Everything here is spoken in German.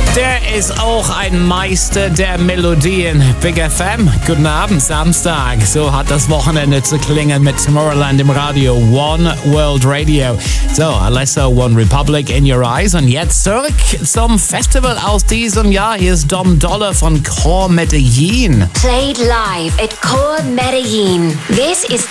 Der ist auch ein Meister der Melodien. Big FM, guten Abend, Samstag. So hat das Wochenende zu klingen mit Tomorrowland im Radio. One World Radio. So, Alesso, One Republic, In Your Eyes. Und jetzt zurück zum Festival aus diesem Jahr. Hier ist Dom Dolla von Core Medellin. Played live at Core Medellin. This is